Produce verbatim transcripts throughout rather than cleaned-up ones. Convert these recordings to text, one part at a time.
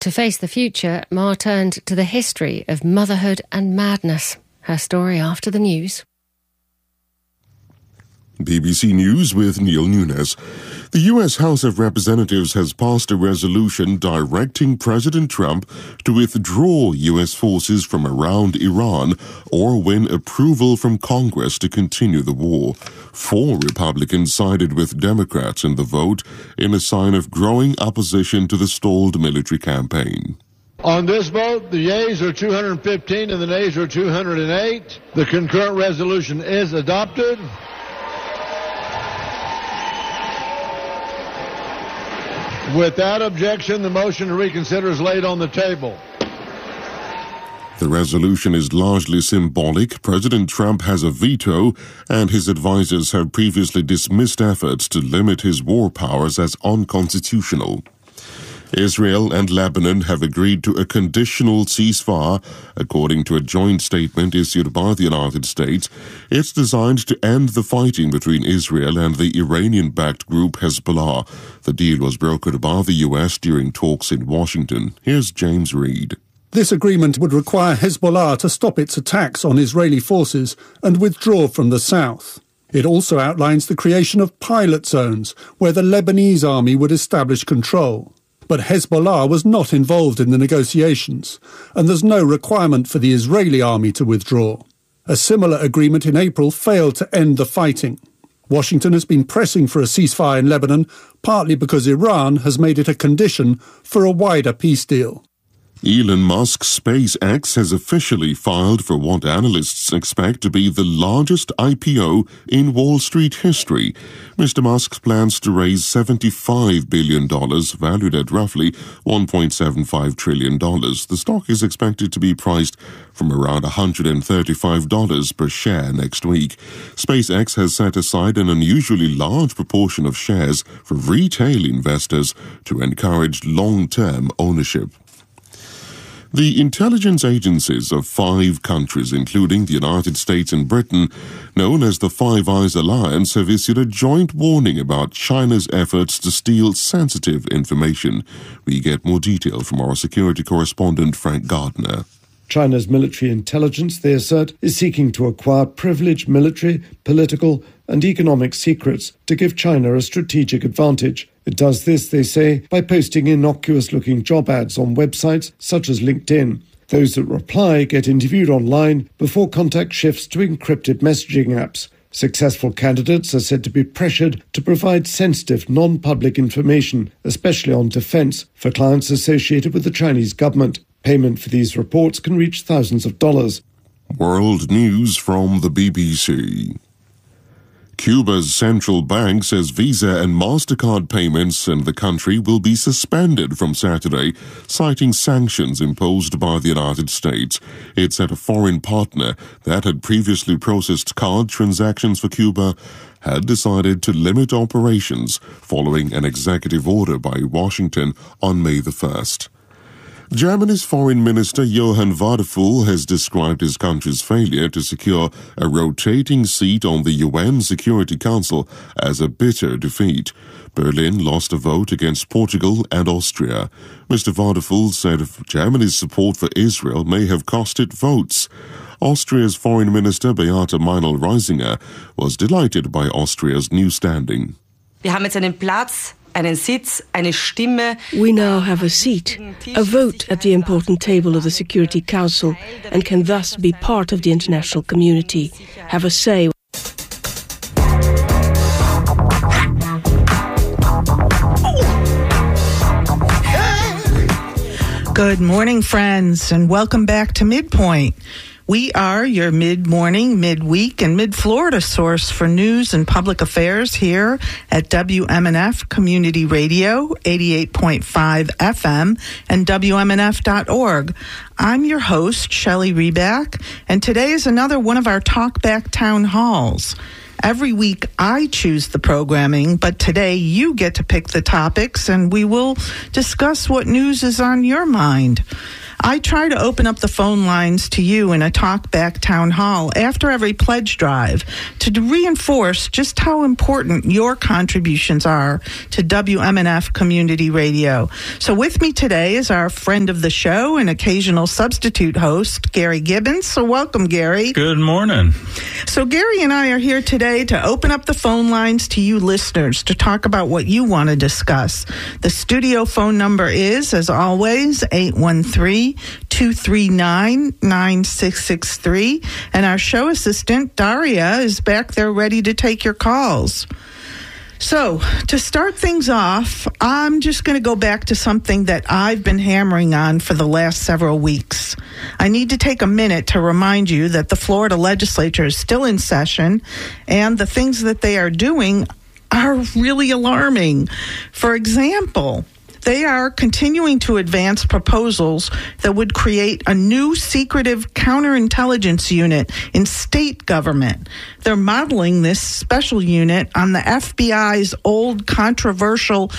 To face the future, Ma turned to the history of motherhood and madness. Her story after the news. B B C News with Neil Nunes. The U S House of Representatives has passed a resolution directing President Trump to withdraw U S forces from around Iran or win approval from Congress to continue the war. Four Republicans sided with Democrats in the vote in a sign of growing opposition to the stalled military campaign. On this vote, the yeas are two hundred fifteen and the nays are two hundred eight. The concurrent resolution is adopted. Without objection, the motion to reconsider is laid on the table. The resolution is largely symbolic. President Trump has a veto, and his advisers have previously dismissed efforts to limit his war powers as unconstitutional. Israel and Lebanon have agreed to a conditional ceasefire, according to a joint statement issued by the United States. It's designed to end the fighting between Israel and the Iranian-backed group Hezbollah. The deal was brokered by the U S during talks in Washington. Here's James Reed. This agreement would require Hezbollah to stop its attacks on Israeli forces and withdraw from the south. It also outlines the creation of pilot zones, where the Lebanese army would establish control. But Hezbollah was not involved in the negotiations, and there's no requirement for the Israeli army to withdraw. A similar agreement in April failed to end the fighting. Washington has been pressing for a ceasefire in Lebanon, partly because Iran has made it a condition for a wider peace deal. Elon Musk's SpaceX has officially filed for what analysts expect to be the largest I P O in Wall Street history. Mister Musk plans to raise seventy-five billion dollars, valued at roughly one point seven five trillion dollars. The stock is expected to be priced from around one hundred thirty-five dollars per share next week. SpaceX has set aside an unusually large proportion of shares for retail investors to encourage long-term ownership. The intelligence agencies of five countries, including the United States and Britain, known as the Five Eyes Alliance, have issued a joint warning about China's efforts to steal sensitive information. We get more detail from our security correspondent, Frank Gardner. China's military intelligence, they assert, is seeking to acquire privileged military, political and economic secrets to give China a strategic advantage. It does this, they say, by posting innocuous-looking job ads on websites such as LinkedIn. Those that reply get interviewed online before contact shifts to encrypted messaging apps. Successful candidates are said to be pressured to provide sensitive, non-public information, especially on defense, for clients associated with the Chinese government. Payment for these reports can reach thousands of dollars. World news from the B B C. Cuba's central bank says Visa and MasterCard payments in the country will be suspended from Saturday, citing sanctions imposed by the United States. It said a foreign partner that had previously processed card transactions for Cuba had decided to limit operations following an executive order by Washington on May the first. Germany's Foreign Minister Johann Wadephul has described his country's failure to secure a rotating seat on the U N Security Council as a bitter defeat. Berlin lost a vote against Portugal and Austria. Mister Wadephul said Germany's support for Israel may have cost it votes. Austria's Foreign Minister Beate Meinl-Reisinger was delighted by Austria's new standing. Wir haben jetzt einen Platz. We now have a seat, a vote at the important table of the Security Council, and can thus be part of the international community, have a say. Good morning, friends, and welcome back to Midpoint. We are your mid-morning, mid-week, and mid-Florida source for news and public affairs here at W M N F Community Radio, eighty-eight point five F M, and W M N F dot org. I'm your host, Shelley Reback, and today is another one of our Talkback Town Halls. Every week I choose the programming, but today you get to pick the topics, and we will discuss what news is on your mind. I try to open up the phone lines to you in a talkback town hall after every pledge drive to reinforce just how important your contributions are to W M N F Community Radio. So with me today is our friend of the show and occasional substitute host, Gary Gibbons. So welcome, Gary. Good morning. So Gary and I are here today to open up the phone lines to you listeners to talk about what you want to discuss. The studio phone number is, as always, eight one three, two three nine, nine six six three. And our show assistant, Daria, is back there ready to take your calls. So, to start things off, I'm just going to go back to something that I've been hammering on for the last several weeks. I need to take a minute to remind you that the Florida legislature is still in session, and the things that they are doing are really alarming. For example, they are continuing to advance proposals that would create a new secretive counterintelligence unit in state government. They're modeling this special unit on the F B I's old controversial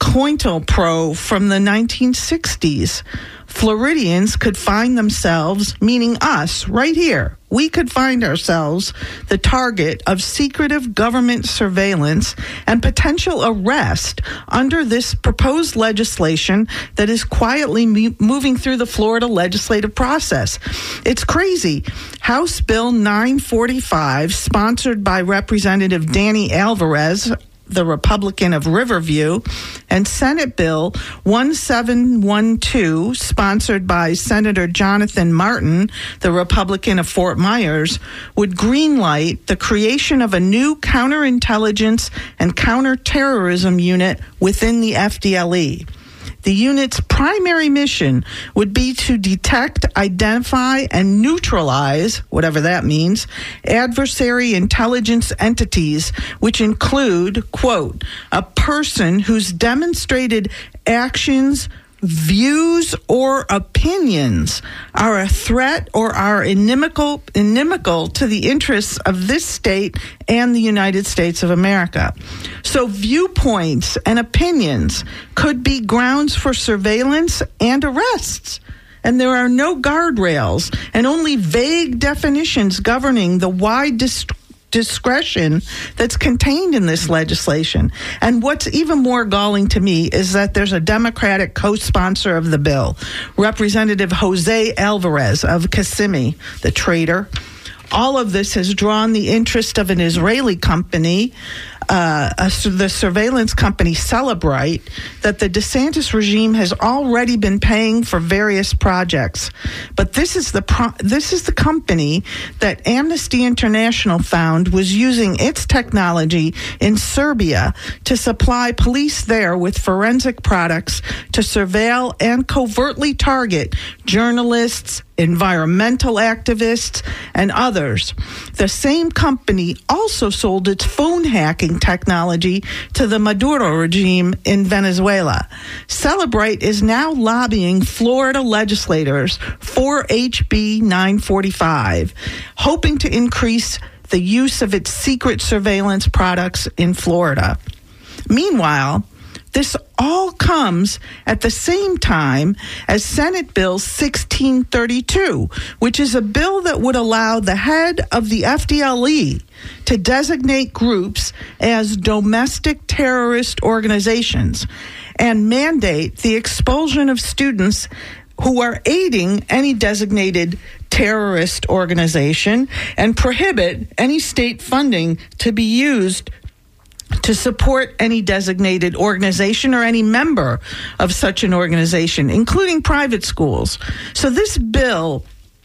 COINTELPRO from the nineteen sixties. Floridians could find themselves, meaning us, right here. We could find ourselves the target of secretive government surveillance and potential arrest under this proposed legislation that is quietly me- moving through the Florida legislative process. It's crazy. House Bill nine forty-five, sponsored by Representative Danny Alvarez, the Republican of Riverview, and Senate Bill seventeen twelve, sponsored by Senator Jonathan Martin, the Republican of Fort Myers, would greenlight the creation of a new counterintelligence and counterterrorism unit within the F D L E. The unit's primary mission would be to detect, identify, and neutralize, whatever that means, adversary intelligence entities, which include, quote, a person whose demonstrated actions, views, or opinions are a threat or are inimical, inimical to the interests of this state and the United States of America. So viewpoints and opinions could be grounds for surveillance and arrests. And there are no guardrails and only vague definitions governing the wide dis- discretion that's contained in this legislation. And what's even more galling to me is that there's a Democratic co-sponsor of the bill, Representative Jose Alvarez of Kissimmee, the traitor. All of this has drawn the interest of an Israeli company, uh, a, the surveillance company Celebrite, that the DeSantis regime has already been paying for various projects. But this is the pro- this is the company that Amnesty International found was using its technology in Serbia to supply police there with forensic products to surveil and covertly target journalists, environmental activists, and others. The same company also sold its phone hacking technology to the Maduro regime in Venezuela. Celebrite is now lobbying Florida legislators for H B nine forty-five, hoping to increase the use of its secret surveillance products in Florida. Meanwhile, this all comes at the same time as Senate Bill sixteen thirty-two, which is a bill that would allow the head of the F D L E to designate groups as domestic terrorist organizations and mandate the expulsion of students who are aiding any designated terrorist organization and prohibit any state funding to be used to support any designated organization or any member of such an organization, including private schools. So this bill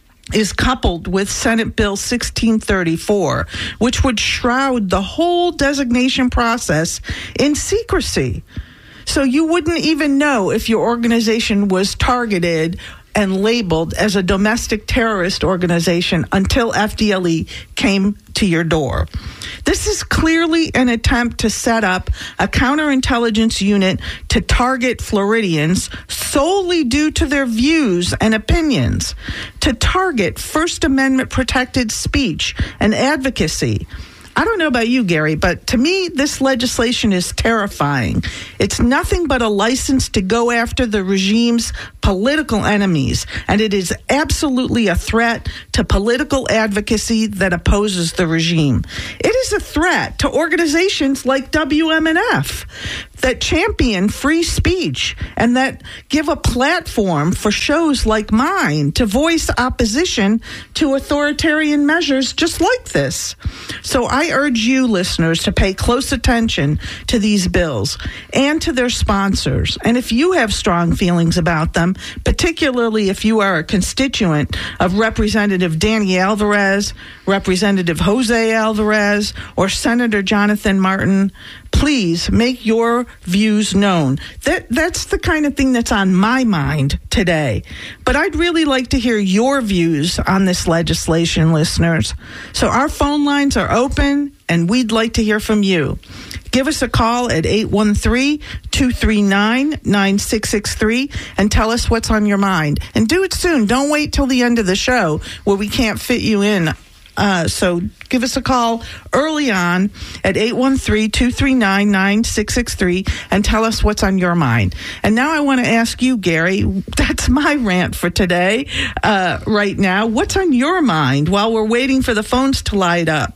is coupled with Senate Bill sixteen thirty-four, which would shroud the whole designation process in secrecy. So you wouldn't even know if your organization was targeted and labeled as a domestic terrorist organization until F D L E came to your door. This is clearly an attempt to set up a counterintelligence unit to target Floridians solely due to their views and opinions, to target First Amendment protected speech and advocacy. I don't know about you, Gary, but to me, this legislation is terrifying. It's nothing but a license to go after the regime's political enemies, and it is absolutely a threat to political advocacy that opposes the regime. It is a threat to organizations like W M N F that champion free speech and that give a platform for shows like mine to voice opposition to authoritarian measures just like this. So I urge you, listeners, to pay close attention to these bills and to their sponsors. And if you have strong feelings about them, particularly if you are a constituent of Representative Danny Alvarez, Representative Jose Alvarez, or Senator Jonathan Martin, please make your views known. That that's the kind of thing that's on my mind today. But I'd really like to hear your views on this legislation, listeners. So our phone lines are open, and we'd like to hear from you. Give us a call at eight one three, two three nine, nine six six three and tell us what's on your mind. And do it soon. Don't wait till the end of the show where we can't fit you in. Uh, so give us a call early on at eight one three, two three nine, nine six six three and tell us what's on your mind. And now I want to ask you, Gary, that's my rant for today, uh, right now. What's on your mind while we're waiting for the phones to light up?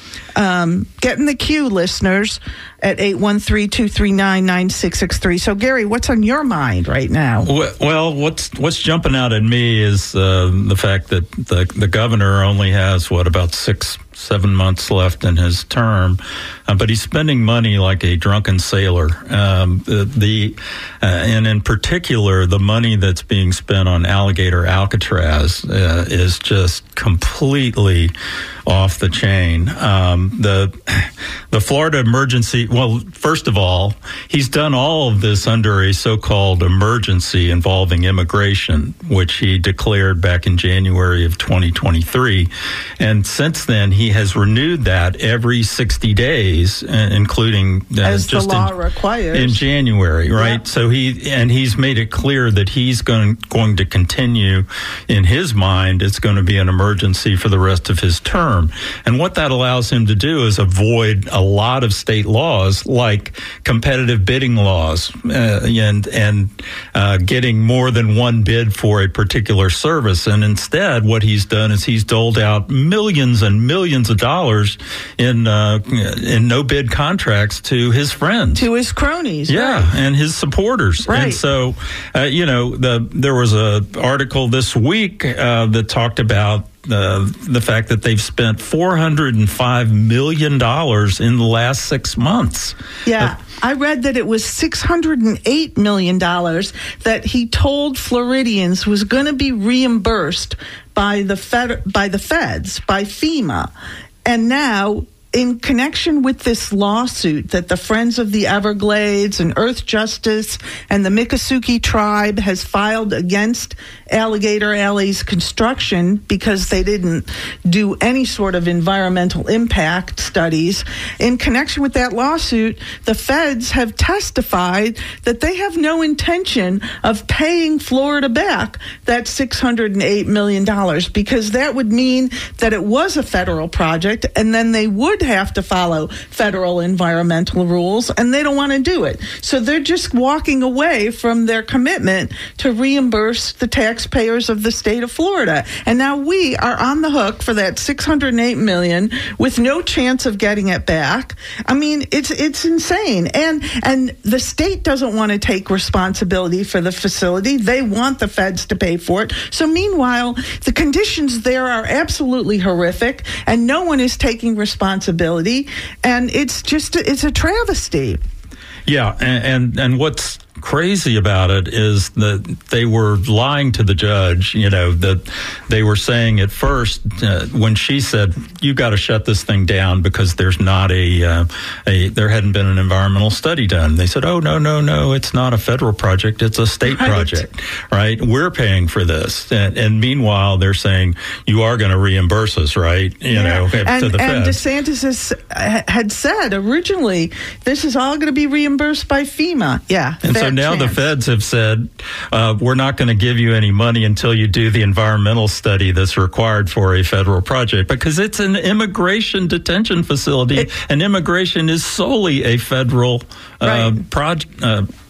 Um, get in the queue, listeners, at eight one three, two three nine, nine six six three. So, Gary, what's on your mind right now? Well, what's what's jumping out at me is uh, the fact that the, the governor only has, what, about six, seven months left in his term, uh, but he's spending money like a drunken sailor. Um, the, the uh, and in particular, the money that's being spent on Alligator Alcatraz uh, is just completely off the chain. Um, the the Florida emergency, well, first of all, he's done all of this under a so-called emergency involving immigration, which he declared back in January of twenty twenty-three. And since then, he has renewed that every sixty days, including uh, as just the law in, requires in January, right? Yeah. So he and he's made it clear that he's going going to continue. In his mind, it's going to be an emergency for the rest of his term. And what that allows him to do is avoid a lot of state laws like competitive bidding laws uh, and and uh, getting more than one bid for a particular service. And instead, what he's done is he's doled out millions and millions of dollars in uh, in no bid contracts to his friends, to his cronies, yeah, right. and his supporters. Right. And so, uh, you know, the there was a article this week uh, that talked about Uh, the fact that they've spent four hundred five million dollars in the last six months. Yeah, uh, I read that it was six hundred eight million dollars that he told Floridians was going to be reimbursed by the fed, by the feds, by FEMA. And now, in connection with this lawsuit that the Friends of the Everglades and Earth Justice and the Miccosukee tribe has filed against Alligator Alley's construction because they didn't do any sort of environmental impact studies, in connection with that lawsuit, the feds have testified that they have no intention of paying Florida back that six hundred eight million dollars, because that would mean that it was a federal project, and then they would have to follow federal environmental rules, and they don't want to do it. So they're just walking away from their commitment to reimburse the taxpayers of the state of Florida. And now we are on the hook for that six hundred eight million dollars with no chance of getting it back. I mean, it's it's insane. And and the state doesn't want to take responsibility for the facility. They want the feds to pay for it. So meanwhile, the conditions there are absolutely horrific, and no one is taking responsibility. And it's just, it's a travesty. Yeah, and, and, and what's crazy about it is that they were lying to the judge. You know, that they were saying at first uh, when she said, you got to shut this thing down because there's not a, uh, a, there hadn't been an environmental study done. They said, oh, no, no, no, it's not a federal project. It's a state right. project, right? We're paying for this. And, and meanwhile, they're saying, you are going to reimburse us, right? You yeah. know, and, to the and feds. DeSantis has, had said originally, this is all going to be reimbursed by FEMA. Yeah. And so now chance. the feds have said, uh, we're not going to give you any money until you do the environmental study that's required for a federal project, because it's an immigration detention facility, it, and immigration is solely a federal uh, right. project. Uh,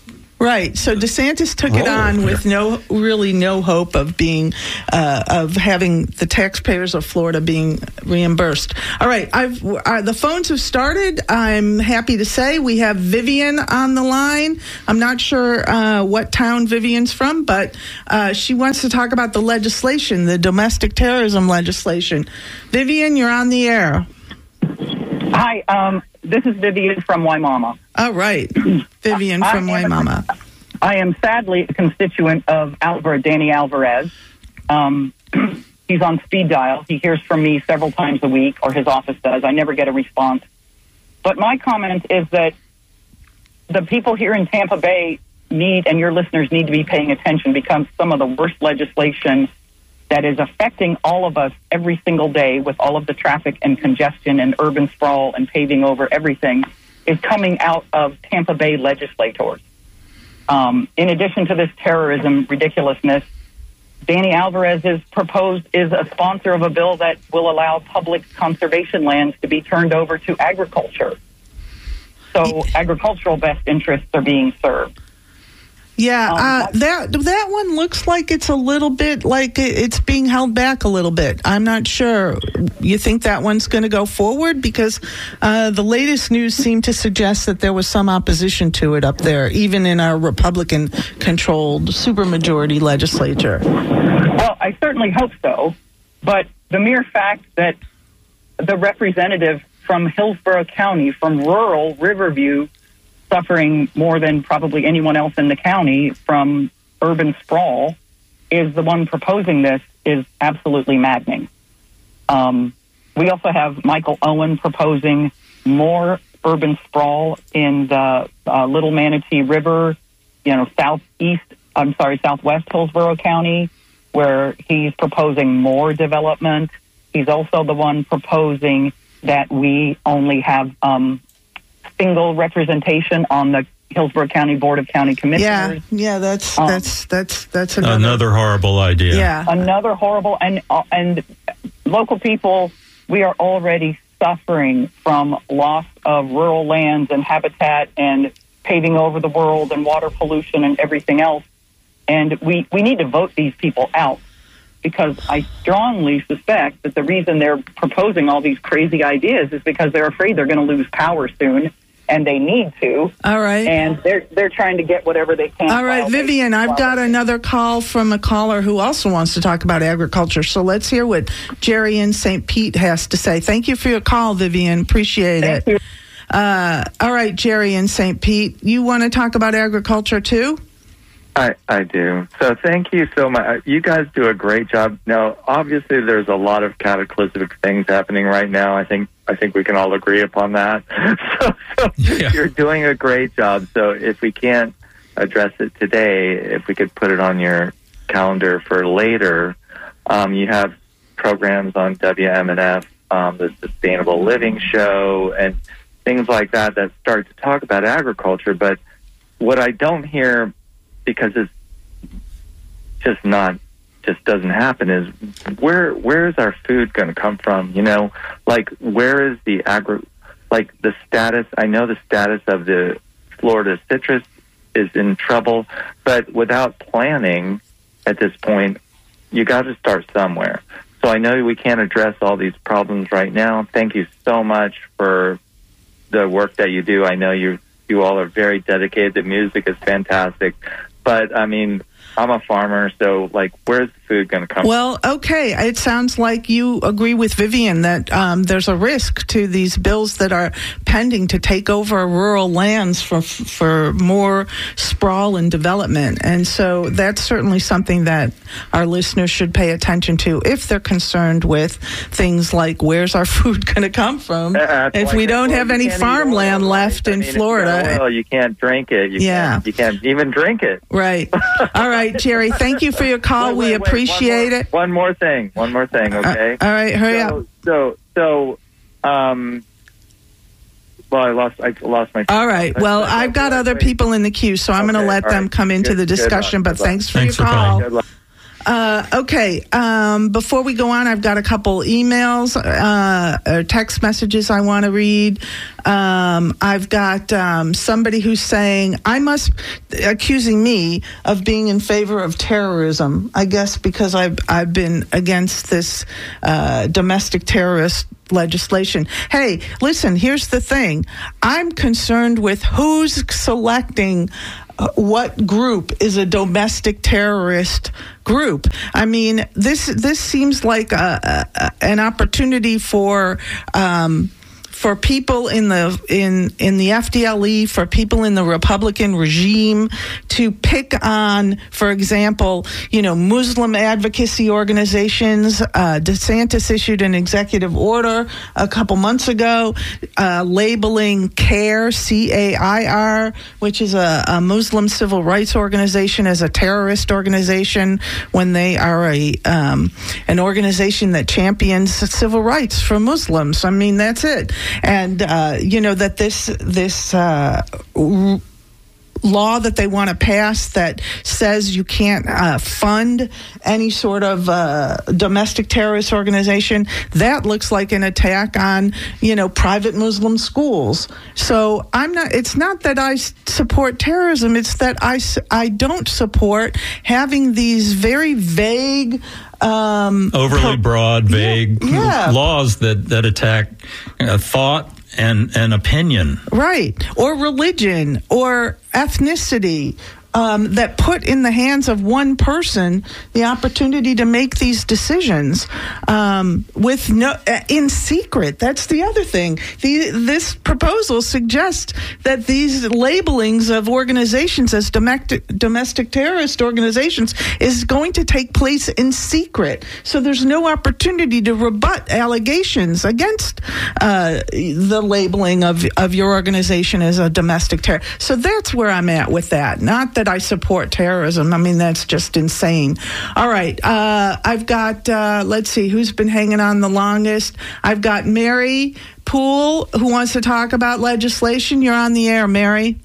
Right. So DeSantis took it on with no, really no hope of being, uh, of having the taxpayers of Florida being reimbursed. All right. I've uh, the phones have started. I'm happy to say we have Vivian on the line. I'm not sure uh, what town Vivian's from, but uh, she wants to talk about the legislation, the domestic terrorism legislation. Vivian, you're on the air. Hi. Um, this is Vivian from Waimama. All right. Vivian from I Waimama. Am, I am sadly a constituent of Alvarez, Danny Alvarez. Um, he's on speed dial. He hears from me several times a week, or his office does. I never get a response. But my comment is that the people here in Tampa Bay need, and your listeners need to be paying attention, because some of the worst legislation that is affecting all of us every single day with all of the traffic and congestion and urban sprawl and paving over everything is coming out of Tampa Bay legislators. Um, in addition to this terrorism ridiculousness, Danny Alvarez is proposed is a sponsor of a bill that will allow public conservation lands to be turned over to agriculture. So agricultural best interests are being served. Yeah, uh, that that one looks like it's a little bit like it's being held back a little bit. I'm not sure. You think that one's going to go forward? Because uh, the latest news seemed to suggest that there was some opposition to it up there, even in our Republican-controlled supermajority legislature. Well, I certainly hope so. But the mere fact that the representative from Hillsborough County, from rural Riverview, suffering more than probably anyone else in the county from urban sprawl, is the one proposing this, is absolutely maddening. Um, we also have Michael Owen proposing more urban sprawl in the uh, Little Manatee River, you know, southeast, I'm sorry, southwest Hillsborough County, where he's proposing more development. He's also the one proposing that we only have um, single representation on the Hillsborough County Board of County Commissioners. Yeah, yeah, that's um, that's that's that's another, another horrible idea. Yeah, another horrible and uh, and local people. We are already suffering from loss of rural lands and habitat and paving over the world and water pollution and everything else. And we we need to vote these people out, because I strongly suspect that the reason they're proposing all these crazy ideas is because they're afraid they're going to lose power soon. And they need to. All right. And they're they're trying to get whatever they can. All right, Vivian, I've got another call from a caller who also wants to talk about agriculture. So let's hear what Jerry in Saint Pete has to say. Thank you for your call, Vivian. Appreciate Thank it. You. Uh, all right, Jerry in Saint Pete, you want to talk about agriculture too? I, I do. So thank you so much. You guys do a great job. Now, obviously, there's a lot of cataclysmic things happening right now. I think I think we can all agree upon that. So, so yeah. You're doing a great job. So if we can't address it today, if we could put it on your calendar for later, um, you have programs on W M N F, um, the Sustainable Living Show, and things like that that start to talk about agriculture. But what I don't hear, because it's just not, just doesn't happen, is where where is our food going to come from? You know, like where is the agri, like the status? I know the status of the Florida citrus is in trouble, but without planning at this point, you got to start somewhere. So I know we can't address all these problems right now. Thank you so much for the work that you do. I know you you all are very dedicated. The music is fantastic. But, I mean, I'm a farmer, so, like, where's the food going to come well, from? Well, okay. It sounds like you agree with Vivian that um, there's a risk to these bills that are pending to take over rural lands for for more sprawl and development. And so that's certainly something that our listeners should pay attention to if they're concerned with things like where's our food going to come from uh, if like we don't well, have any farmland left in I mean, Florida. Well, you can't drink it. You yeah. Can't, you can't even drink it. Right. All right, Jerry, thank you for your call. Wait, wait, we appreciate wait, one more, it. One more thing. One more thing, okay? Uh, all right, hurry so, up. So, so, um, well, I lost, I lost my... All right, well, I've got other people in the queue, so I'm okay, going to let them right. come into good, the discussion, but thanks for thanks your for call. Calling. Uh, okay. Um, before we go on, I've got a couple emails, uh, or text messages I want to read. Um, I've got um, somebody who's saying I must accusing me of being in favor of terrorism. I guess because I've I've been against this uh, domestic terrorist legislation. Hey, listen. Here's the thing. I'm concerned with who's selecting Uh, what group is a domestic terrorist group. I mean, this this seems like a, a, an opportunity for um, for people in the in in the F D L E, for people in the Republican regime to pick on, for example, you know, Muslim advocacy organizations. Uh, DeSantis issued an executive order a couple months ago uh, labeling CAIR, C A I R, which is a, a Muslim civil rights organization, as a terrorist organization when they are a um, an organization that champions civil rights for Muslims. I mean, that's it. And, uh, you know, that this this uh, r- law that they want to pass that says you can't uh, fund any sort of uh, domestic terrorist organization, that looks like an attack on, you know, private Muslim schools. So I'm not, it's not that I support terrorism, it's that I, I don't support having these very vague, Um, overly broad, vague yeah, yeah. laws that, that attack uh, thought and, and opinion. Right. Or religion or ethnicity. Um, that put in the hands of one person the opportunity to make these decisions um, with no uh, in secret. That's the other thing. The, this proposal suggests that these labelings of organizations as domestic, domestic terrorist organizations is going to take place in secret. So there's no opportunity to rebut allegations against uh, the labeling of, of your organization as a domestic terror. So that's where I'm at with that. Not that I support terrorism. I mean, that's just insane. All right. Uh, I've got, uh, let's see, who's been hanging on the longest? I've got Mary Poole, who wants to talk about legislation. You're on the air, Mary.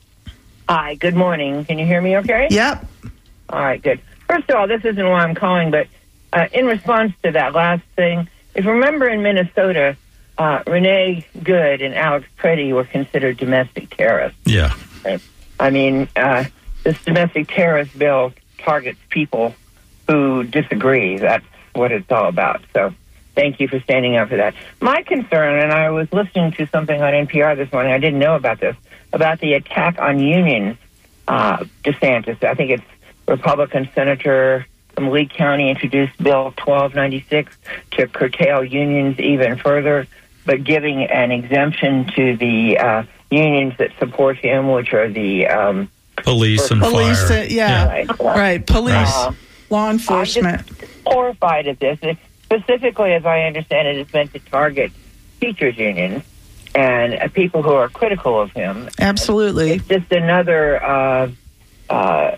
Hi, good morning. Can you hear me okay? Yep. All right, good. First of all, this isn't why I'm calling, but uh, in response to that last thing, if you remember in Minnesota, uh, Renee Good and Alex Preddy were considered domestic terrorists. Yeah. Right? I mean, uh, this domestic terrorist bill targets people who disagree. That's what it's all about. So thank you for standing up for that. My concern, and I was listening to something on N P R this morning, I didn't know about this, about the attack on unions. Uh, DeSantis, I think it's Republican Senator from Lee County, introduced Bill twelve ninety-six to curtail unions even further, but giving an exemption to the uh, unions that support him, which are the um, police and police, fire. Uh, yeah, Right. right. Police, Uh, law enforcement. I'm just horrified at this. It, specifically, as I understand it, it's meant to target teachers' unions and uh, people who are critical of him. Absolutely. It's just another uh, uh,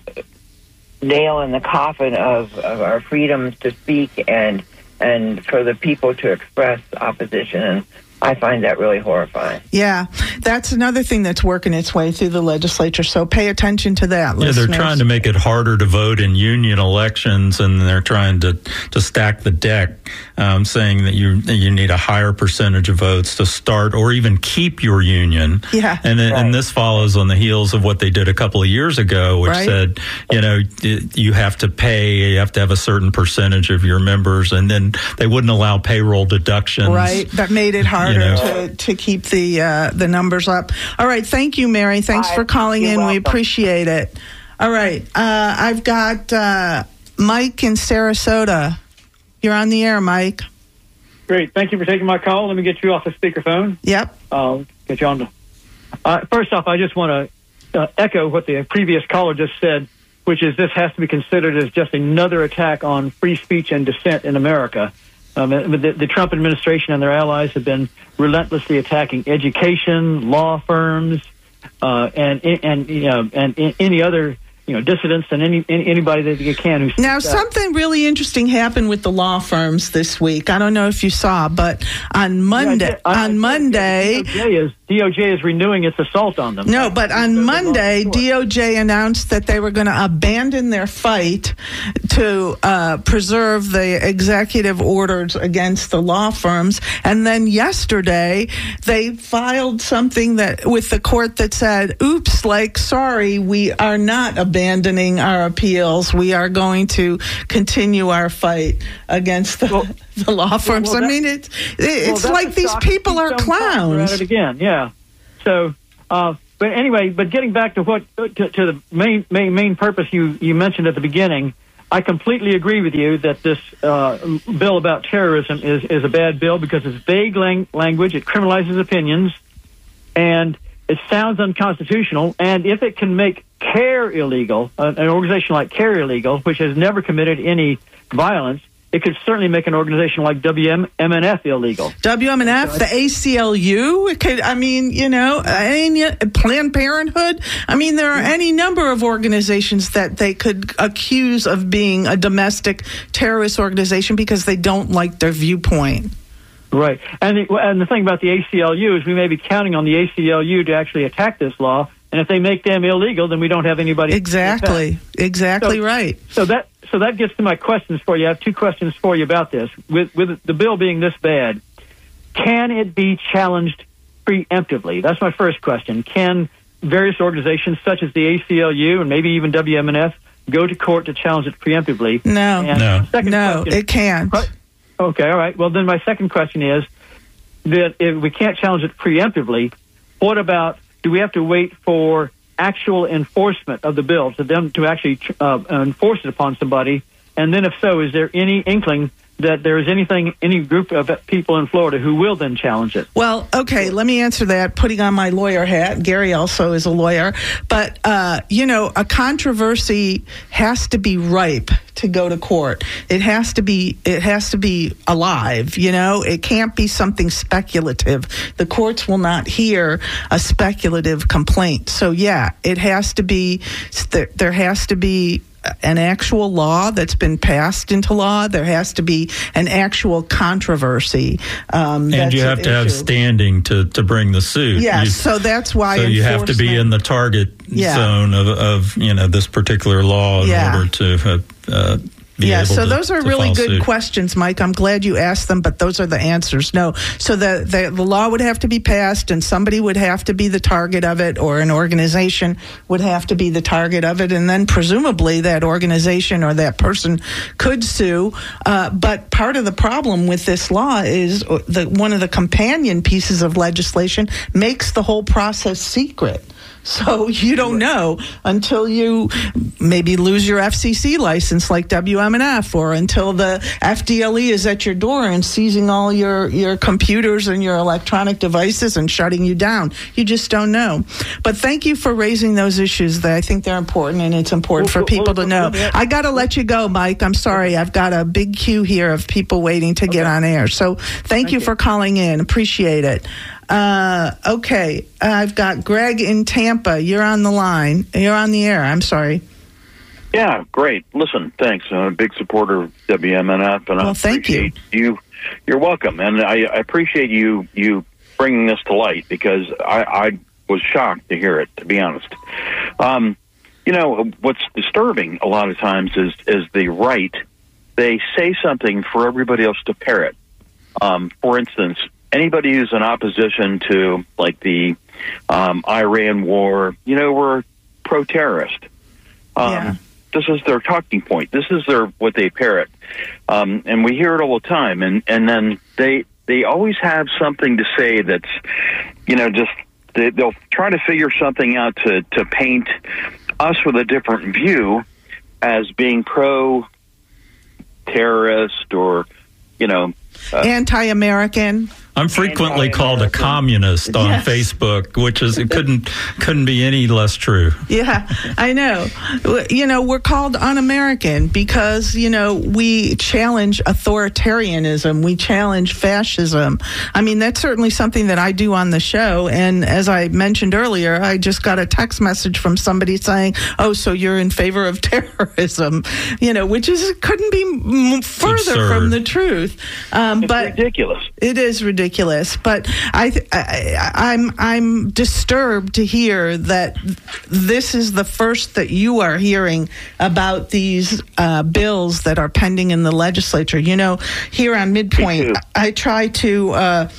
nail in the coffin of, of our freedoms to speak and and for the people to express opposition. And I find that really horrifying. Yeah, that's another thing that's working its way through the legislature, so pay attention to that, Yeah, listeners. they're trying to make it harder to vote in union elections, and they're trying to, to stack the deck, um, saying that you you need a higher percentage of votes to start or even keep your union. Yeah. And, Right. and this follows on the heels of what they did a couple of years ago, which Right. said, you know, you have to pay, you have to have a certain percentage of your members, and then they wouldn't allow payroll deductions. Right, that made it harder You know. to, to keep the uh, the numbers up. All right, thank you, Mary. Thanks Hi, for calling you're in. We welcome. appreciate it. All right, uh, I've got uh, Mike in Sarasota. You're on the air, Mike. Great. Thank you for taking my call. Let me get you off the speakerphone. Yep. I'll get you on. To, uh, first off, I just want to uh, echo what the previous caller just said, which is this has to be considered as just another attack on free speech and dissent in America. Um, the, the Trump administration and their allies have been relentlessly attacking education, law firms, uh, and and you know, and any other you know, dissidents and any, any anybody that you can. Who now, something really interesting happened with the law firms this week. I don't know if you saw, but on Monday, yeah, I, I, on I, Monday, D O J is D O J is renewing its assault on them. No, but on Monday, D O J announced that they were going to abandon their fight to uh, preserve the executive orders against the law firms, and then yesterday they filed something that with the court that said, "Oops, like sorry, we are not abandoning." abandoning our appeals. We are going to continue our fight against the, well, the law firms. Well, well, that, I mean, it, it's well, like these people are clowns. At it again, yeah. So, uh, but anyway, but getting back to what to, to the main main main purpose you you mentioned at the beginning, I completely agree with you that this uh, bill about terrorism is is a bad bill because it's vague lang- language. It criminalizes opinions, and it sounds unconstitutional. And if it can make CARE illegal, uh, an organization like CARE illegal, which has never committed any violence, it could certainly make an organization like W M N F illegal. W M N F, the A C L U, it could, I mean, you know, any, Planned Parenthood. I mean, there are any number of organizations that they could accuse of being a domestic terrorist organization because they don't like their viewpoint. Right. And the, and the thing about the A C L U is we may be counting on the A C L U to actually attack this law. And if they make them illegal, then we don't have anybody. Exactly. Exactly so, right. So that so that gets to my questions for you. I have two questions for you about this. With with the bill being this bad, can it be challenged preemptively? That's my first question. Can various organizations such as the A C L U and maybe even W M N F go to court to challenge it preemptively? No. And no. Second no, question, it can't. Okay, all right. Well, then my second question is that if we can't challenge it preemptively, what about, do we have to wait for actual enforcement of the bill, to them to actually uh, enforce it upon somebody? And then if so, is there any inkling that there is anything, any group of people in Florida who will then challenge it? Well, okay, let me answer that, putting on my lawyer hat. Gary also is a lawyer. But, uh, you know, a controversy has to be ripe to go to court. It has to be, it has to be alive, you know? It can't be something speculative. The courts will not hear a speculative complaint. So, yeah, it has to be, there has to be an actual law that's been passed into law. There has to be an actual controversy. Um, and you have to have standing to, to bring the suit. Yes, you, so that's why. So you have to be in the target yeah. zone of, of you know this particular law in yeah. order to uh, be yeah, able so to, those are to really good suit. questions, Mike. I'm glad you asked them, but those are the answers. No. So the, the the law would have to be passed, and somebody would have to be the target of it, or an organization would have to be the target of it, and then presumably that organization or that person could sue. Uh, but part of the problem with this law is that one of the companion pieces of legislation makes the whole process secret. So you don't know until you maybe lose your F C C license like W M N F, or until the F D L E is at your door and seizing all your, your computers and your electronic devices and shutting you down. You just don't know. But thank you for raising those issues. That I think they're important, and it's important for people to know. I got to let you go, Mike. I'm sorry. I've got a big queue here of people waiting to get on air. So thank you for calling in. Appreciate it. Uh, okay, I've got Greg in Tampa. You're on the line. You're on the air. I'm sorry. Yeah, great. Listen, thanks. I'm a big supporter of W M N F, and well, I thank you. you. You're welcome, and I, I appreciate you you bringing this to light, because I, I was shocked to hear it, to be honest. Um, you know, what's disturbing a lot of times is is the right. They say something for everybody else to parrot. Um, for instance, anybody who's in opposition to, like, the um, Iran war, you know, we're pro-terrorist. Um, yeah. This is their talking point. This is their what they parrot, um, and we hear it all the time. And, and then they they always have something to say that's, you know, just they, they'll try to figure something out to to paint us with a different view as being pro-terrorist or, you know, uh, anti-American. I'm frequently called a communist on Yes. Facebook, which is it couldn't couldn't be any less true. Yeah, I know. You know, we're called un-American because, you know, we challenge authoritarianism. We challenge fascism. I mean, that's certainly something that I do on the show. And as I mentioned earlier, I just got a text message from somebody saying, oh, so you're in favor of terrorism, you know, which is couldn't be m- further absurd. from the truth. Um, It's but ridiculous. It is ridiculous, but I, th- I, I'm I'm disturbed to hear that this is the first that you are hearing about these uh, bills that are pending in the legislature. You know, here on Midpoint, I try to. Uh,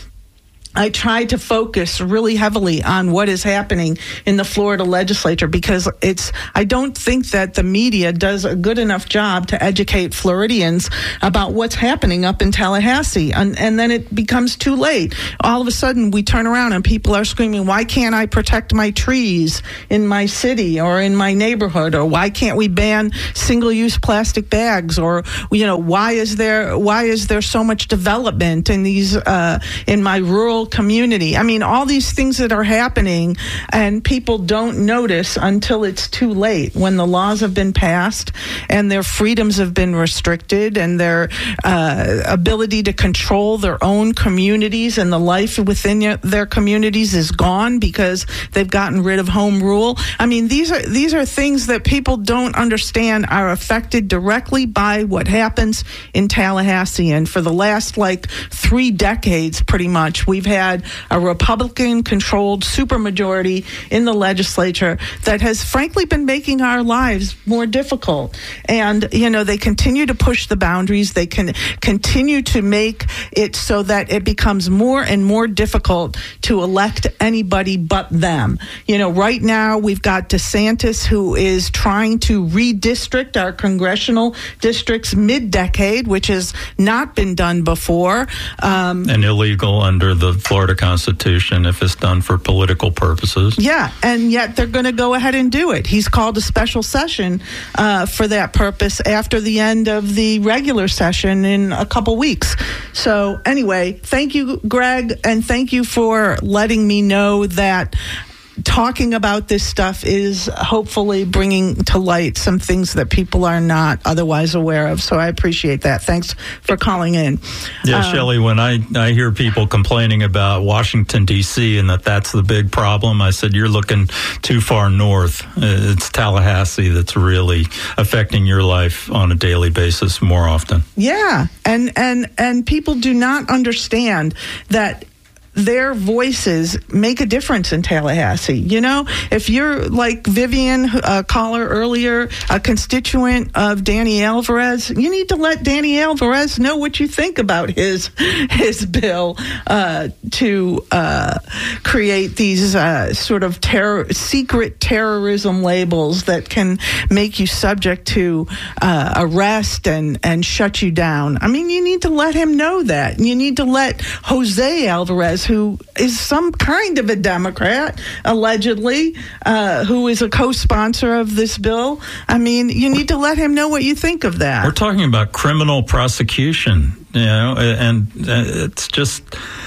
I try to focus really heavily on what is happening in the Florida legislature because it's, I don't think that the media does a good enough job to educate Floridians about what's happening up in Tallahassee. And, and then it becomes too late. All of a sudden we turn around and people are screaming, why can't I protect my trees in my city or in my neighborhood? Or why can't we ban single-use plastic bags? Or, you know, why is there, why is there so much development in these, uh, in my rural community? I mean, all these things that are happening and people don't notice until it's too late when the laws have been passed and their freedoms have been restricted and their uh, ability to control their own communities and the life within your, their communities is gone because they've gotten rid of home rule. I mean, these are these are things that people don't understand are affected directly by what happens in Tallahassee. And for the last like three decades, pretty much, we've had had a Republican-controlled supermajority in the legislature that has frankly been making our lives more difficult. And, you know, they continue to push the boundaries. They can continue to make it so that it becomes more and more difficult to elect anybody but them. You know, right now we've got DeSantis, who is trying to redistrict our congressional districts mid-decade, which has not been done before. Um, and illegal under the Florida Constitution if it's done for political purposes. Yeah, and yet they're going to go ahead and do it. He's called a special session uh, for that purpose after the end of the regular session in a couple weeks. So anyway, thank you, Greg, and thank you for letting me know that talking about this stuff is hopefully bringing to light some things that people are not otherwise aware of. So I appreciate that. Thanks for calling in. Yeah, um, Shelley, when I, I hear people complaining about Washington, D C and that that's the big problem, I said, you're looking too far north. It's Tallahassee that's really affecting your life on a daily basis more often. Yeah, and, and, and people do not understand that their voices make a difference in Tallahassee. You know, if you're like Vivian, a caller earlier, a constituent of Danny Alvarez, you need to let Danny Alvarez know what you think about his his bill uh, to uh, create these uh, sort of terror, secret terrorism labels that can make you subject to uh, arrest and, and shut you down. I mean, you need to let him know that. You need to let Jose Alvarez, who is some kind of a Democrat, allegedly, uh, who is a co-sponsor of this bill. I mean, you need to let him know what you think of that. We're talking about criminal prosecution, you know, and it's just...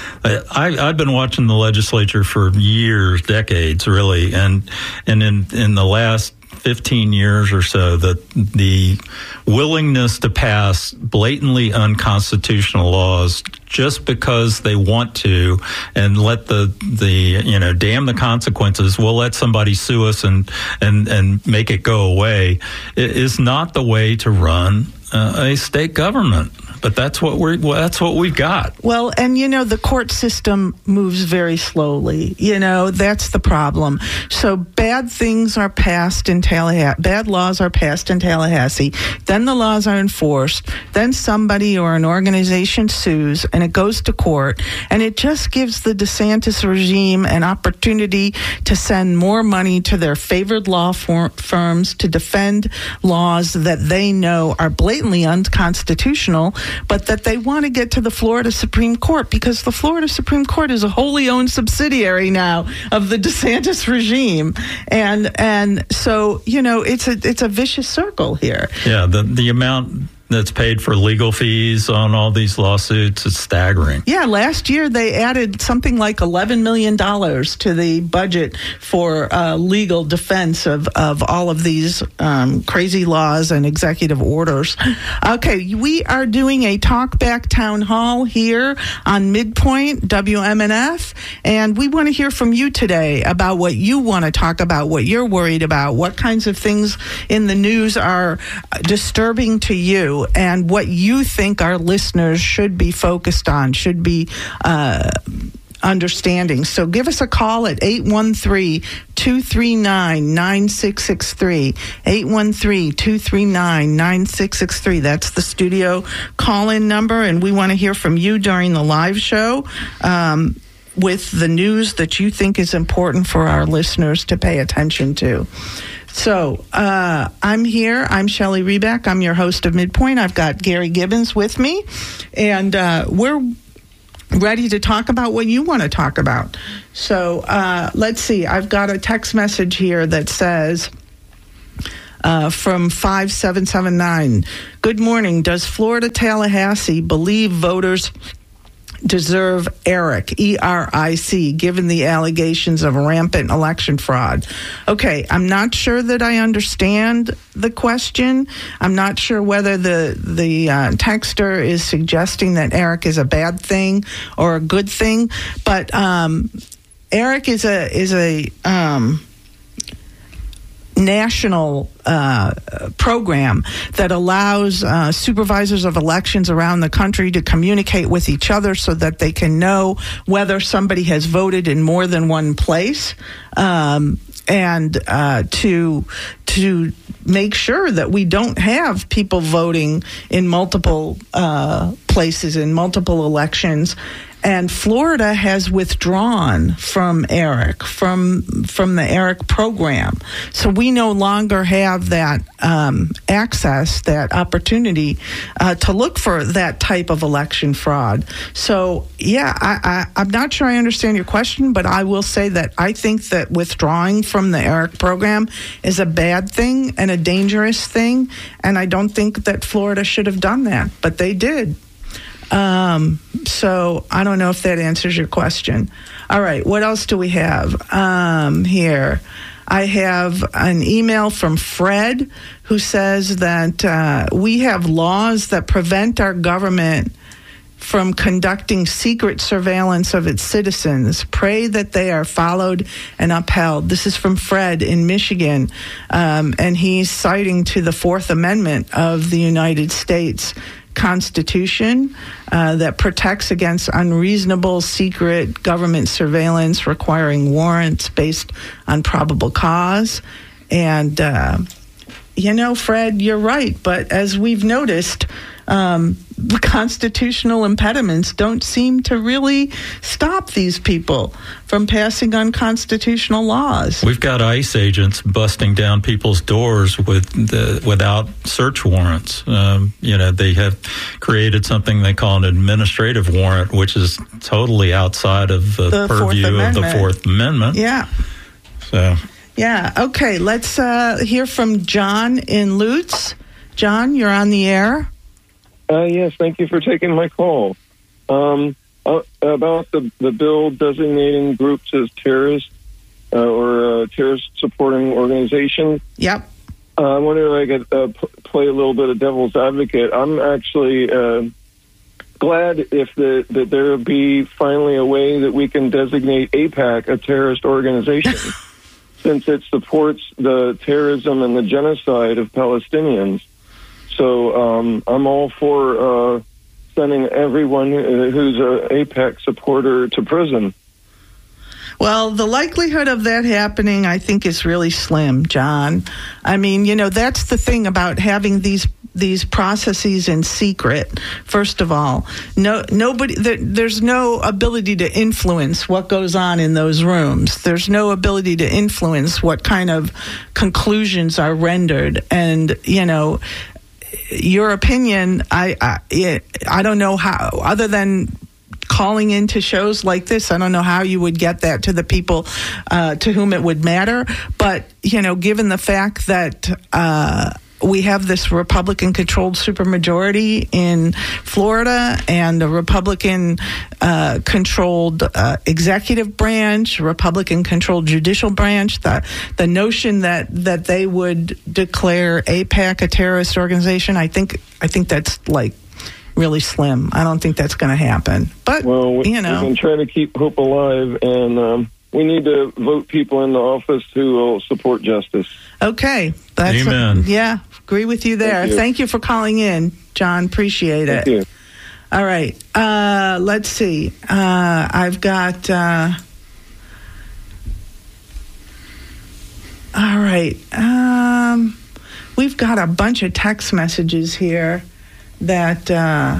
I, I've been watching the legislature for years, decades, really, and and in in the last fifteen years or so, that the willingness to pass blatantly unconstitutional laws just because they want to and let the the you know damn the consequences, we'll let somebody sue us and and and make it go away, is not the way to run uh, a state government. But that's what we're that's what we've got. Well, and you know, the court system moves very slowly. You know, that's the problem. So bad things are passed in Tallahassee, bad laws are passed in Tallahassee, then the laws are enforced, then somebody or an organization sues, and it goes to court, and it just gives the DeSantis regime an opportunity to send more money to their favored law for- firms to defend laws that they know are blatantly unconstitutional, but that they want to get to the Florida Supreme Court, because the Florida Supreme Court is a wholly owned subsidiary now of the DeSantis regime. And and so, you know, it's a it's a vicious circle here. Yeah, the the amount that's paid for legal fees on all these lawsuits. It's staggering. Yeah, last year they added something like eleven million dollars to the budget for uh, legal defense of, of all of these um, crazy laws and executive orders. Okay, we are doing a Talkback Town Hall here on Midpoint W M N F, and we want to hear from you today about what you want to talk about, what you're worried about, what kinds of things in the news are disturbing to you, and what you think our listeners should be focused on, should be uh, understanding. So give us a call at eight one three, two three nine, nine six six three, eight one three, two three nine, nine six six three. That's the studio call-in number, and we want to hear from you during the live show um, with the news that you think is important for our listeners to pay attention to. So uh, I'm here. I'm Shelley Reback. I'm your host of Midpoint. I've got Gary Gibbons with me, and uh, we're ready to talk about what you want to talk about. So uh, let's see. I've got a text message here that says uh, from five seven seven nine, good morning. Does Florida Tallahassee believe voters deserve Eric, E R I C, given the allegations of rampant election fraud? Okay, I'm not sure that I understand the question. I'm not sure whether the the uh, texter is suggesting that Eric is a bad thing or a good thing, but um, Eric is a is a um, national uh, program that allows uh, supervisors of elections around the country to communicate with each other so that they can know whether somebody has voted in more than one place, um, and uh, to to make sure that we don't have people voting in multiple uh, places in multiple elections. And Florida has withdrawn from ERIC, from from the ERIC program. So we no longer have that um, access, that opportunity uh, to look for that type of election fraud. So, yeah, I, I, I'm not sure I understand your question, but I will say that I think that withdrawing from the ERIC program is a bad thing and a dangerous thing, and I don't think that Florida should have done that, but they did. Um, so I don't know if that answers your question. All right, what else do we have um, here? I have an email from Fred who says that uh, we have laws that prevent our government from conducting secret surveillance of its citizens. Pray that they are followed and upheld. This is from Fred in Michigan, um, and he's citing to the Fourth Amendment of the United States Constitution uh, that protects against unreasonable secret government surveillance requiring warrants based on probable cause. And, uh, you know, Fred, you're right. But as we've noticed, um, the constitutional impediments don't seem to really stop these people from passing unconstitutional laws. We've got ICE agents busting down people's doors with the, without search warrants. Um, you know, they have created something they call an administrative warrant, which is totally outside of the, the purview of the Fourth Amendment. Yeah. So. Yeah. Okay. Let's uh, hear from John in Lutz. John, you're on the air. Uh, yes, thank you for taking my call. Um, uh, about the, the bill designating groups as terrorist uh, or uh, terrorist-supporting organizations. Yep. Uh, I wonder if I could uh, p- play a little bit of devil's advocate. I'm actually uh, glad if the, that there will be finally a way that we can designate AIPAC a terrorist organization, since it supports the terrorism and the genocide of Palestinians. So um, I'm all for uh, sending everyone who's a AIPAC supporter to prison. Well, the likelihood of that happening, I think, is really slim, John. I mean, you know, that's the thing about having these these processes in secret. First of all, no nobody there, there's no ability to influence what goes on in those rooms. There's no ability to influence what kind of conclusions are rendered, and you know. Your opinion, I, I I don't know how, other than calling into shows like this, I don't know how you would get that to the people uh, to whom it would matter. But, you know, given the fact that uh, we have this Republican-controlled supermajority in Florida and a Republican-controlled uh, uh, executive branch, Republican-controlled judicial branch. The the notion that, that they would declare AIPAC a terrorist organization, I think I think that's like really slim. I don't think that's going to happen. But well, we, you know, we can try to keep hope alive, and um, we need to vote people into office who will support justice. Okay. That's Amen. A, yeah, agree with you there. Thank you. Thank you for calling in, John. Appreciate it. Thank you. All right. Uh, let's see. Uh, I've got... Uh, all right. Um, we've got a bunch of text messages here that... Uh,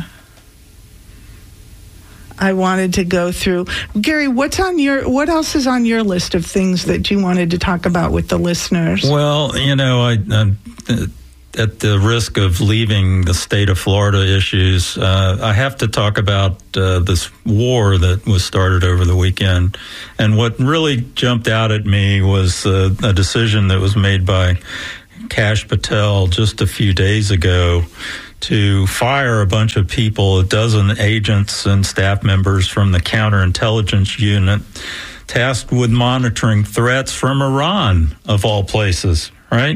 I wanted to go through. Gary, what's on your? What else is on your list of things that you wanted to talk about with the listeners? Well, you know, I, I'm at the risk of leaving the state of Florida issues, uh, I have to talk about uh, this war that was started over the weekend. And what really jumped out at me was uh, a decision that was made by Kash Patel just a few days ago to fire a bunch of people, a dozen agents and staff members from the counterintelligence unit tasked with monitoring threats from Iran, of all places, right?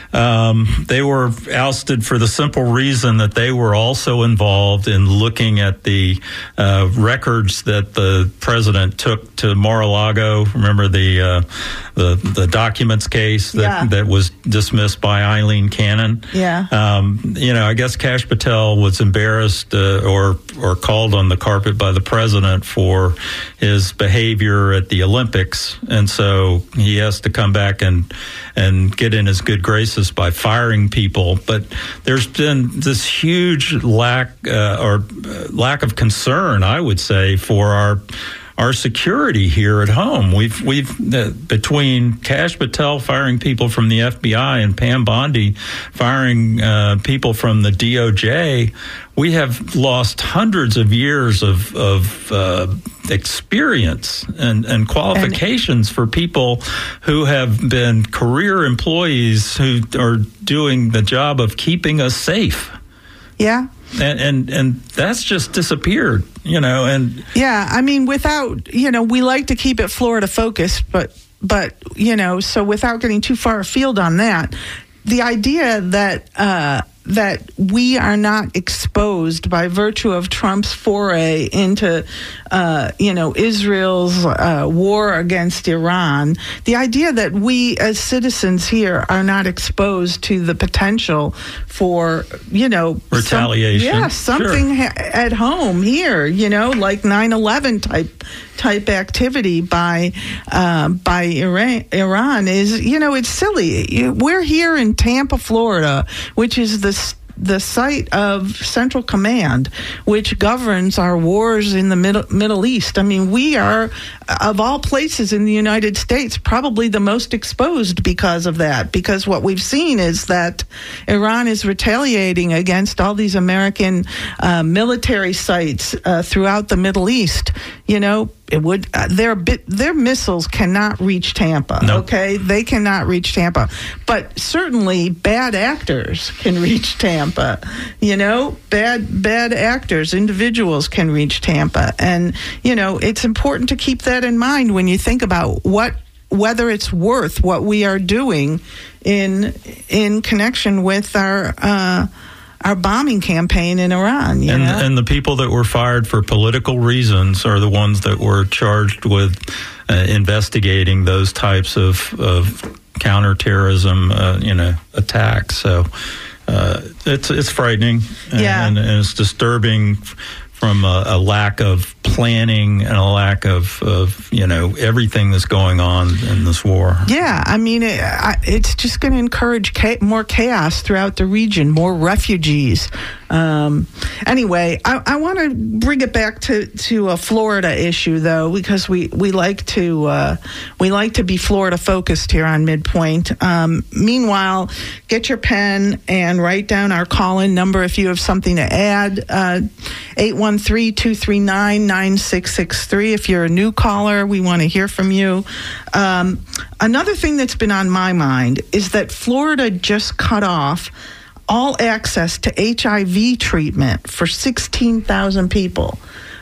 Um, they were ousted for the simple reason that they were also involved in looking at the uh, records that the president took to Mar-a-Lago. Remember the uh, the, the documents case that, yeah. that was dismissed by Eileen Cannon? Yeah. Um, you know, I guess Kash Patel was embarrassed uh, or or called on the carpet by the president for his behavior at the Olympics, and so he has to come back and and get in his good graces by firing people. But there's been this huge lack uh, or uh, lack of concern, I would say, for our our security here at home. We've we've uh, between Kash Patel firing people from the F B I and Pam Bondi firing uh, people from the D O J, we have lost hundreds of years of of uh, experience and, and qualifications and, for people who have been career employees who are doing the job of keeping us safe. Yeah. And, and and that's just disappeared, you know. And yeah, I mean, without, you know, we like to keep it Florida focused, but but you know, so without getting too far afield on that, the idea that uh, that we are not exposed by virtue of Trump's foray into, uh, you know, Israel's uh, war against Iran, the idea that we as citizens here are not exposed to the potential for, you know, retaliation. Some, yeah, something sure. ha- at home here, you know, like nine eleven type type activity by uh, by Iran, Iran is, you know, it's silly. We're here in Tampa, Florida, which is the the site of Central Command, which governs our wars in the Middle, Middle East. I mean, we are, of all places in the United States, probably the most exposed because of that, because what we've seen is that Iran is retaliating against all these American uh, military sites uh, throughout the Middle East. You know, it would uh, their bit their missiles cannot reach Tampa. Nope. Okay, they cannot reach Tampa, but certainly bad actors can reach Tampa. You know, bad bad actors, individuals can reach Tampa, and you know, it's important to keep that in mind when you think about what whether it's worth what we are doing in in connection with our. Uh, Our bombing campaign in Iran, you and, know? and the people that were fired for political reasons are the ones that were charged with uh, investigating those types of, of counterterrorism, uh, you know, attacks. So uh, it's it's frightening, yeah. and, and it's disturbing from a, a lack of planning and a lack of, of, you know, everything that's going on in this war. Yeah, I mean, it, I, it's just going to encourage cha- more chaos throughout the region, more refugees, Um, anyway, I, I want to bring it back to, to a Florida issue, though, because we, we like to uh, we like to be Florida focused here on Midpoint. Um, meanwhile, get your pen and write down our call-in number if you have something to add. Uh, eight one three, two three nine, nine six six three. If you're a new caller, we want to hear from you. Um, another thing that's been on my mind is that Florida just cut off all access to H I V treatment for sixteen thousand people.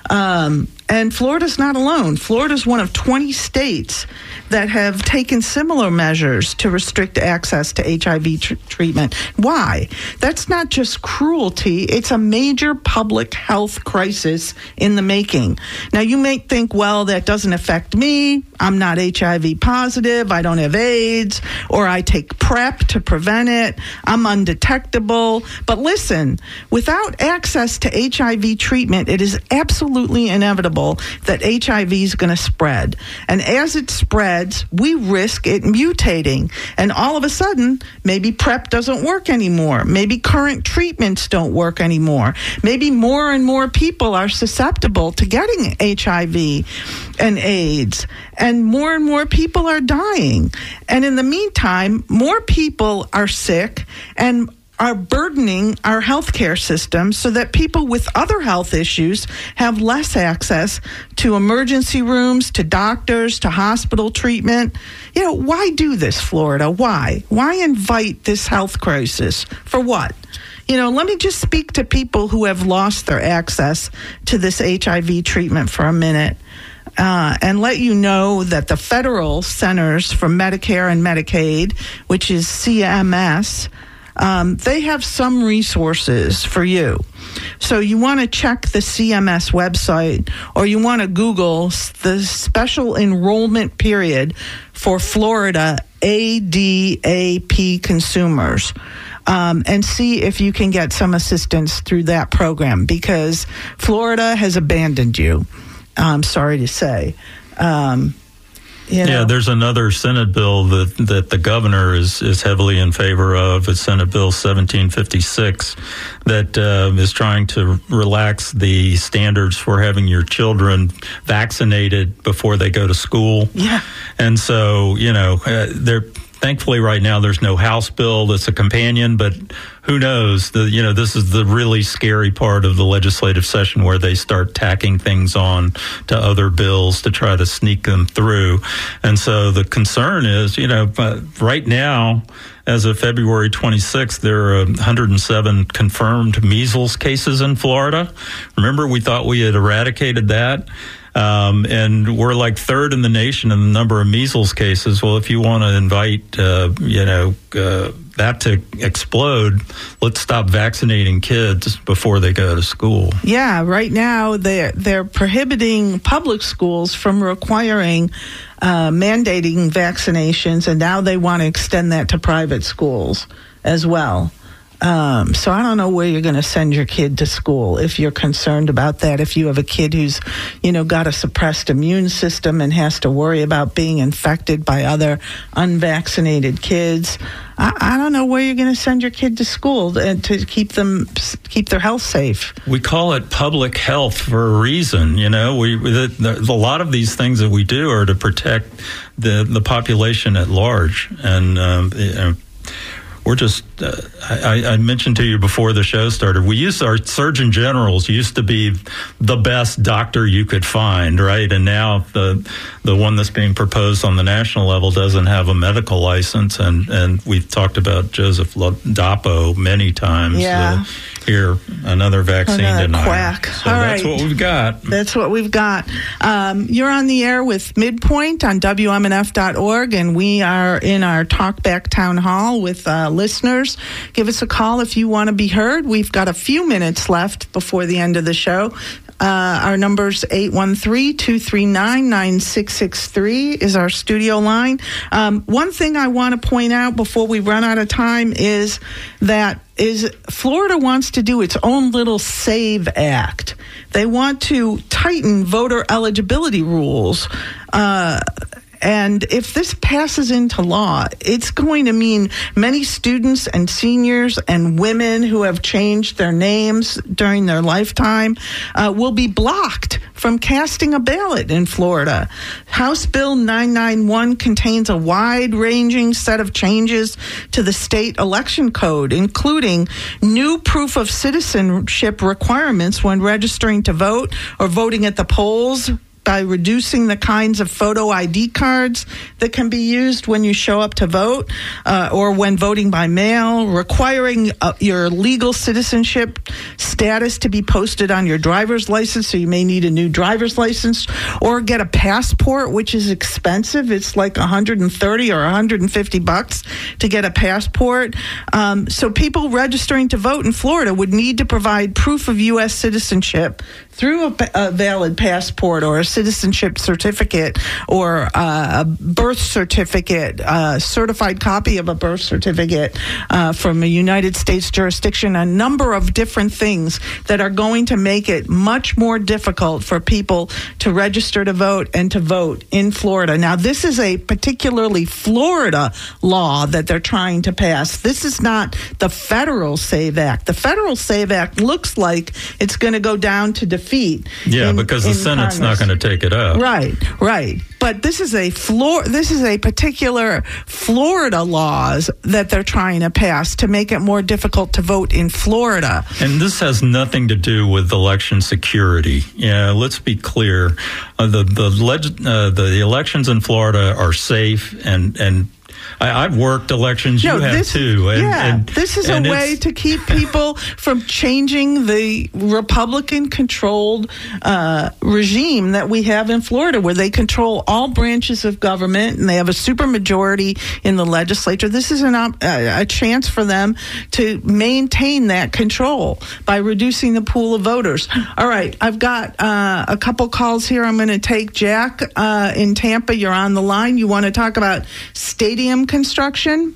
Um, and Florida's not alone. Florida's one of twenty states that have taken similar measures to restrict access to H I V tr- treatment. Why? That's not just cruelty. It's a major public health crisis in the making. Now, you may think, well, that doesn't affect me. I'm not H I V positive. I don't have AIDS, or I take PrEP to prevent it. I'm undetectable. But listen, without access to H I V treatment, it is absolutely inevitable that H I V is going to spread. And as it spreads, we risk it mutating. And all of a sudden, maybe PrEP doesn't work anymore. Maybe current treatments don't work anymore. Maybe more and more people are susceptible to getting H I V and AIDS. And more and more people are dying. And in the meantime, more people are sick and are burdening our healthcare system so that people with other health issues have less access to emergency rooms, to doctors, to hospital treatment. You know, why do this, Florida? Why? Why invite this health crisis? For what? You know, let me just speak to people who have lost their access to this H I V treatment for a minute. Uh, and let you know that the Federal Centers for Medicare and Medicaid, which is C M S, Um, they have some resources for you. So you want to check the C M S website, or you want to Google the special enrollment period for Florida A D A P consumers. Um, and see if you can get some assistance through that program, because Florida has abandoned you. I'm sorry to say. Um, You know? Yeah, there's another Senate bill that, that the governor is, is heavily in favor of. It's Senate Bill seventeen fifty-six that uh, is trying to relax the standards for having your children vaccinated before they go to school. Yeah. And so, you know, uh, they're thankfully right now there's no House bill that's a companion, but who knows? The, you know, this is the really scary part of the legislative session where they start tacking things on to other bills to try to sneak them through. And so the concern is, you know, right now, as of February twenty-sixth, there are one hundred seven confirmed measles cases in Florida. Remember, we thought we had eradicated that. Um, and we're like third in the nation in the number of measles cases. Well, if you want to invite, uh, you know, uh, that to explode, let's stop vaccinating kids before they go to school. Yeah, right now they're, they're prohibiting public schools from requiring, uh, mandating vaccinations, and now they want to extend that to private schools as well. Um, so I don't know where you're going to send your kid to school if you're concerned about that. If you have a kid who's, you know, got a suppressed immune system and has to worry about being infected by other unvaccinated kids, I, I don't know where you're going to send your kid to school to, to keep them keep their health safe. We call it public health for a reason. You know, we the, the, a lot of these things that we do are to protect the the population at large, and um, you know, we're just, uh, I, I mentioned to you before the show started, we used our surgeon generals used to be the best doctor you could find, right? And now the the one that's being proposed on the national level doesn't have a medical license. And, and we've talked about Joseph Ladapo many times. Yeah. Uh, here, another vaccine another denier. Quack. So All that's right. what we've got. That's what we've got. Um, you're on the air with Midpoint on W M N F dot org, and we are in our Talkback Town Hall with uh, listeners. Give us a call if you want to be heard. We've got a few minutes left before the end of the show. Uh, our number's eight one three, two three nine, nine six six three is our studio line. Um, one thing I want to point out before we run out of time is that is Florida wants to do its own little SAVE Act. They want to tighten voter eligibility rules. Uh, And if this passes into law, it's going to mean many students and seniors and women who have changed their names during their lifetime uh, will be blocked from casting a ballot in Florida. House Bill nine ninety-one contains a wide-ranging set of changes to the state election code, including new proof of citizenship requirements when registering to vote or voting at the polls, by reducing the kinds of photo I D cards that can be used when you show up to vote uh, or when voting by mail, requiring uh, your legal citizenship status to be posted on your driver's license, so you may need a new driver's license, or get a passport, which is expensive. It's like one hundred thirty or one hundred fifty bucks to get a passport. Um, so people registering to vote in Florida would need to provide proof of U S citizenship through a, a valid passport or a citizenship certificate or uh, a birth certificate, a certified copy of a birth certificate uh, from a United States jurisdiction, a number of different things that are going to make it much more difficult for people to register to vote and to vote in Florida. Now, this is a particularly Florida law that they're trying to pass. This is not the federal SAVE Act. The federal SAVE Act looks like it's going to go down to defeat. Yeah, in, because the Senate's Congress. not going to take it up. Right, right. But this is a Flor- This is a particular Florida laws that they're trying to pass to make it more difficult to vote in Florida. And this has nothing to do with election security. Yeah, let's be clear. Uh, the the, leg- uh, the elections in Florida are safe, and and I, I've worked elections. No, you have this, too. And, yeah, and, this is and a way to keep people from changing the Republican-controlled uh, regime that we have in Florida, where they control all branches of government and they have a supermajority in the legislature. This is an op- a chance for them to maintain that control by reducing the pool of voters. All right, I've got uh, a couple calls here. I'm going to take Jack uh, in Tampa. You're on the line. You want to talk about stadium construction?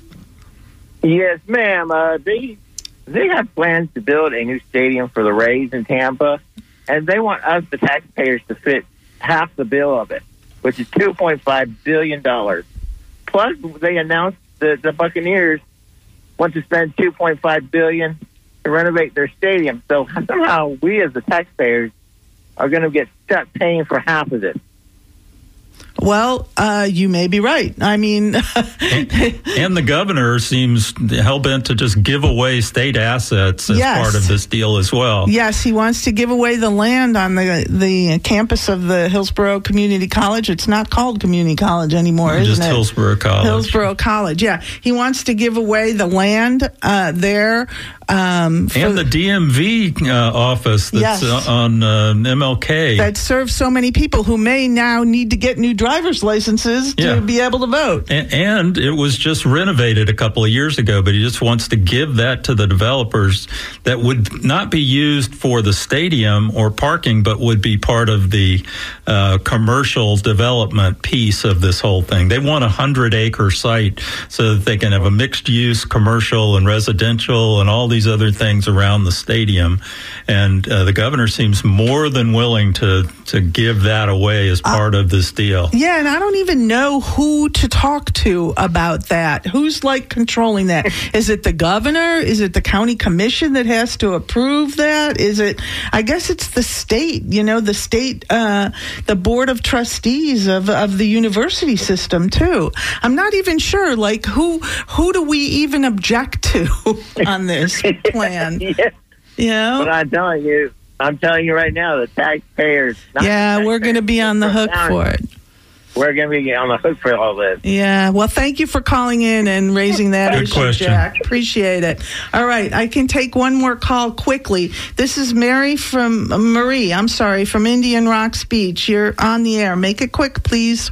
Yes, ma'am. Uh, they they have plans to build a new stadium for the Rays in Tampa, and they want us, the taxpayers, to fit half the bill of it, which is two point five billion dollars. Plus, they announced that the Buccaneers want to spend two point five billion dollars to renovate their stadium. So somehow we, as the taxpayers, are going to get stuck paying for half of this. Well, uh, you may be right. I mean, and, and the governor seems hell-bent to just give away state assets as yes. part of this deal as well. Yes, he wants to give away the land on the the campus of the Hillsborough Community College. It's not called Community College anymore, Just isn't it? Hillsborough College. Hillsborough College, yeah. He wants to give away the land uh, there. Um, and the D M V uh, office that's yes. uh, on uh, M L K. That serves so many people who may now need to get new driver's licenses to yeah. be able to vote. And, and it was just renovated a couple of years ago, but he just wants to give that to the developers that would not be used for the stadium or parking, but would be part of the uh, commercial development piece of this whole thing. They want a hundred acre site so that they can have a mixed use commercial and residential and all these these other things around the stadium, and uh, the governor seems more than willing to to give that away as part uh, of this deal. Yeah, and I don't even know who to talk to about that. Who's like controlling that? Is it the governor? Is it the county commission that has to approve that? Is it? I guess it's the state. You know, the state, uh, the board of trustees of of the university system too. I'm not even sure. Like who who do we even object to on this plan? yeah. You know? But I'm telling you, I'm telling you right now, the taxpayers. Yeah, we're going to be on the hook for it. We're going to be on the hook for all this. Yeah, well, thank you for calling in and raising that Good issue, question. Jack. Appreciate it. All right, I can take one more call quickly. This is Mary from uh, Marie. I'm sorry, from Indian Rocks Beach. You're on the air. Make it quick, please.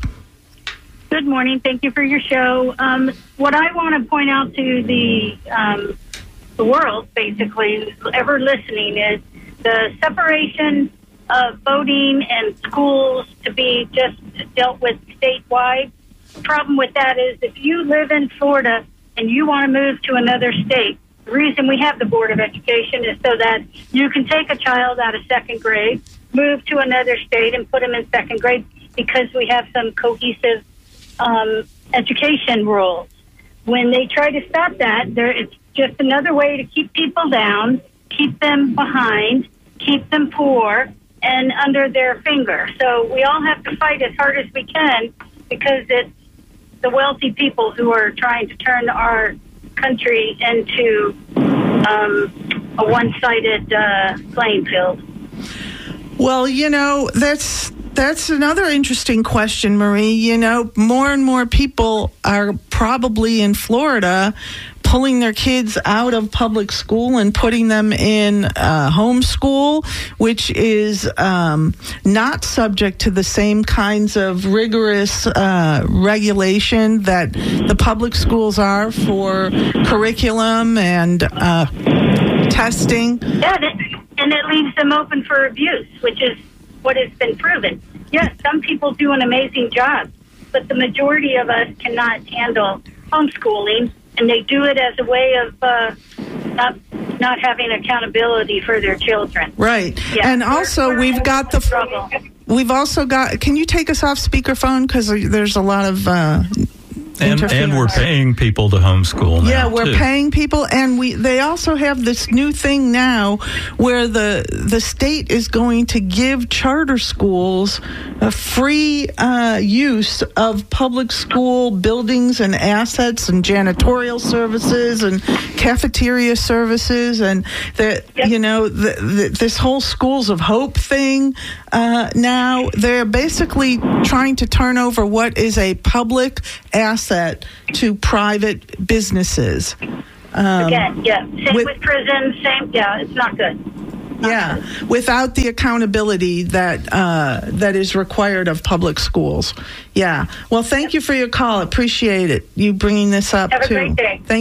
Good morning. Thank you for your show. Um, what I want to point out to the um, the world, basically, ever listening, is the separation of voting and schools to be just dealt with statewide. The problem with that is if you live in Florida and you want to move to another state, the reason we have the Board of Education is so that you can take a child out of second grade, move to another state, and put them in second grade because we have some cohesive um, education rules. When they try to stop that, there it's just another way to keep people down, keep them behind, keep them poor and under their finger. So we all have to fight as hard as we can because it's the wealthy people who are trying to turn our country into um, a one-sided uh, playing field. Well, you know, that's that's another interesting question, Marie. You know, more and more people are probably in Florida pulling their kids out of public school and putting them in uh, homeschool, which is um, not subject to the same kinds of rigorous uh, regulation that the public schools are for curriculum and uh, testing. Yeah, and it leaves them open for abuse, which is what has been proven. Yes, some people do an amazing job, but the majority of us cannot handle homeschooling, and they do it as a way of uh, not not having accountability for their children. Right, yeah. And also we're, we're we've got the trouble. We've also got. Can you take us off speakerphone because there's a lot of. Uh, And, and we're paying people to homeschool now. Yeah, we're too. paying people, and we they also have this new thing now where the the state is going to give charter schools a free uh, use of public school buildings and assets and janitorial services and cafeteria services, and that yep. you know the, the, this whole Schools of Hope thing. Uh, now they're basically trying to turn over what is a public asset to private businesses. Um, Again, yeah. Same with, with prisons, same, yeah, it's not good. Not yeah, good. Without the accountability that uh, that is required of public schools. Yeah. Well, thank you for your call. Appreciate it. You bringing this up, Have too. Have a great day. Thank